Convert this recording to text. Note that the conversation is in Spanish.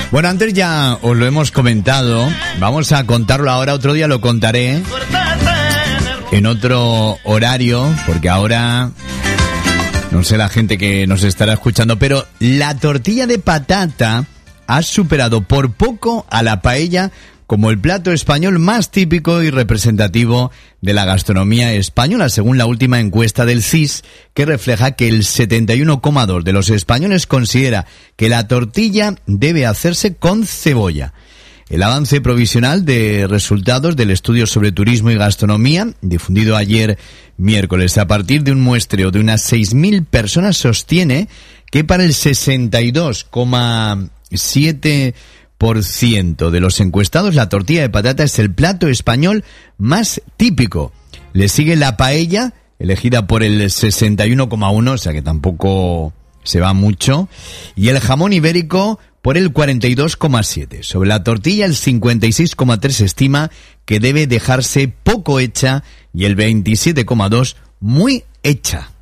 Bueno, antes ya os lo hemos comentado, vamos a contarlo ahora, otro día lo contaré en otro horario, porque ahora no sé la gente que nos estará escuchando, pero la tortilla de patata ha superado por poco a la paella como el plato español más típico y representativo de la gastronomía española, según la última encuesta del CIS, que refleja que el 71,2% de los españoles considera que la tortilla debe hacerse con cebolla. El avance provisional de resultados del estudio sobre turismo y gastronomía, difundido ayer miércoles a partir de un muestreo de unas 6.000 personas, sostiene que para el 62,7% de los encuestados la tortilla de patata es el plato español más típico. Le sigue la paella, elegida por el 61,1%, o sea que tampoco se va mucho, y el jamón ibérico por el 42,7%. Sobre la tortilla, el 56,3% estima que debe dejarse poco hecha y el 27,2% muy hecha.